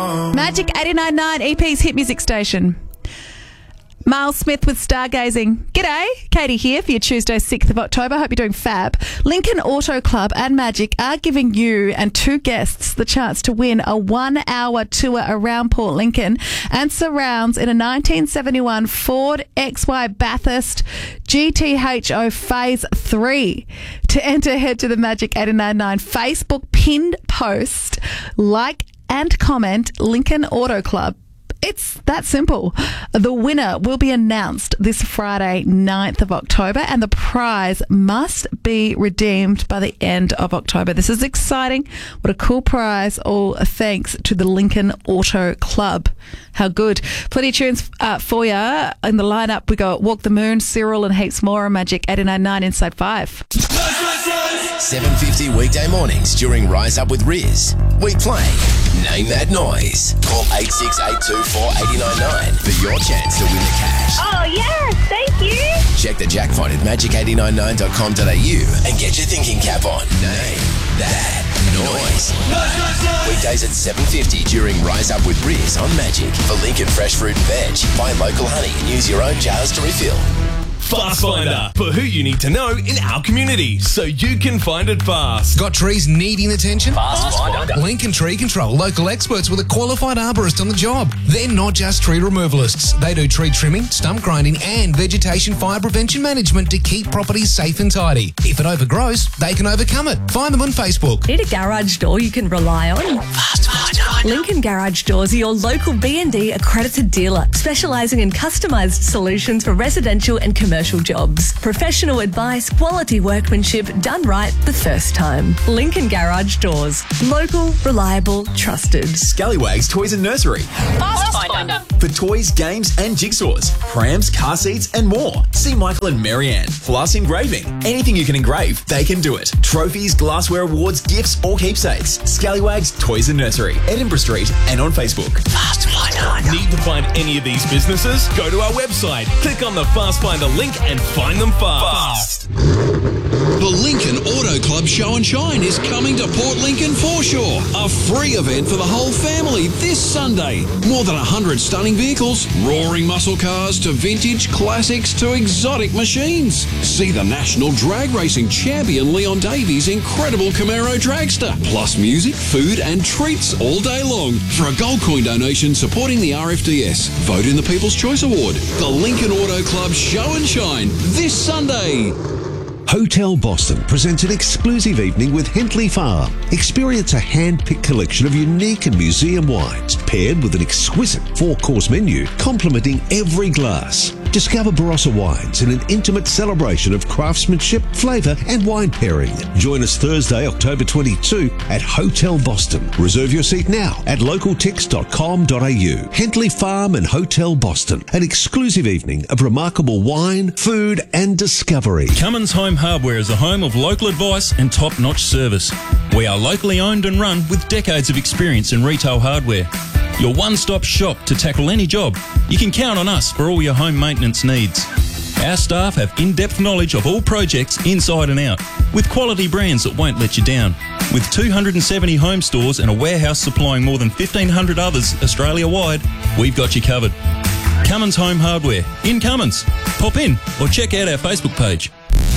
Magic 89.9, EP's hit music station. Miles Smith with Stargazing. G'day, Katie here for your Tuesday 6th of October. Hope you're doing fab. Lincoln Auto Club and Magic are giving you and two guests the chance to win a 1-hour tour around Port Lincoln and surrounds in a 1971 Ford XY Bathurst GTHO Phase 3. To enter, head to the Magic 89.9 Facebook pinned post, like and comment Lincoln Auto Club. It's that simple. The winner will be announced this Friday, 9th of October, and the prize must be redeemed by the end of October. This is exciting. What a cool prize. All thanks to the Lincoln Auto Club. How good. Plenty of tunes for you. In the lineup, we got Walk the Moon, Cyril, and heaps more on Magic 89.9 Inside 5. 7:50 weekday mornings during Rise Up with Riz. We play Name That Noise. Call 86824899 for your chance to win the cash. Oh, yes, thank you. Check the jackpot at magic89.9.com.au and get your thinking cap on. Name That Noise. Weekdays at 7:50 during Rise Up with Riz on Magic. For Lincoln Fresh Fruit and Veg, buy local honey and use your own jars to refill. Fast Finder, for who you need to know in our community, so you can find it fast. Got trees needing attention? Fast Finder. Lincoln Tree Control, local experts with a qualified arborist on the job. They're not just tree removalists. They do tree trimming, stump grinding and vegetation fire prevention management to keep properties safe and tidy. If it overgrows, they can overcome it. Find them on Facebook. Need a garage door you can rely on? Fast Finder. Lincoln Garage Doors are your local B&D accredited dealer, specialising in customised solutions for residential and commercial jobs. Professional advice, quality workmanship, done right the first time. Lincoln Garage Doors. Local, reliable, trusted. Scallywags Toys and Nursery. Fast Finder. For toys, games and jigsaws, prams, car seats and more. See Michael and Marianne. Plus engraving. Anything you can engrave, they can do it. Trophies, glassware awards, gifts or keepsakes. Scallywags Toys and Nursery. Edinburgh Street and on Facebook. Fast Finder. Need to find any of these businesses? Go to our website, click on the Fast Finder link and find them fast. The Lincoln Auto Club Show and Shine is coming to Port Lincoln Foreshore, a free event for the whole family this Sunday. More than 100 stunning vehicles, roaring muscle cars to vintage classics to exotic machines. See the national drag racing champion Leon Davies' incredible Camaro dragster, plus music, food and treats all day long. For a gold coin donation supporting the RFDS, vote in the People's Choice Award. The Lincoln Auto Club Show and Shine this Sunday. Hotel Boston presents an exclusive evening with Hentley Farm. Experience a hand-picked collection of unique and museum wines, paired with an exquisite 4-course menu, complementing every glass. Discover Barossa wines in an intimate celebration of craftsmanship, flavour and wine pairing. Join us Thursday, October 22 at Hotel Boston. Reserve your seat now at localtix.com.au. Hentley Farm and Hotel Boston. An exclusive evening of remarkable wine, food and discovery. Cummins Home Hardware is a home of local advice and top-notch service. We are locally owned and run with decades of experience in retail hardware. Your one-stop shop to tackle any job. You can count on us for all your home maintenance needs. Our staff have in-depth knowledge of all projects inside and out, with quality brands that won't let you down. With 270 home stores and a warehouse supplying more than 1,500 others Australia-wide, we've got you covered. Cummins Home Hardware, in Cummins. Pop in or check out our Facebook page.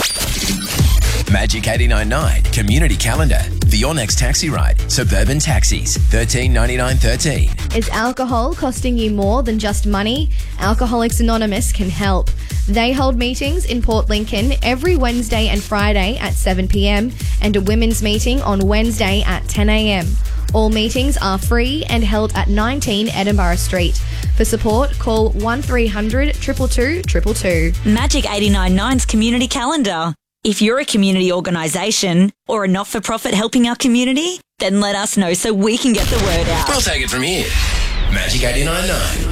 Magic 89.9 Community Calendar. For your next taxi ride, Suburban Taxis, $13.99.13. Is alcohol costing you more than just money? Alcoholics Anonymous can help. They hold meetings in Port Lincoln every Wednesday and Friday at 7 p.m. and a women's meeting on Wednesday at 10 a.m. All meetings are free and held at 19 Edinburgh Street. For support, call 1300 222 222. Magic 89.9's Community Calendar. If you're a community organisation or a not-for-profit helping our community, then let us know so we can get the word out. We'll take it from here. Magic 89.9.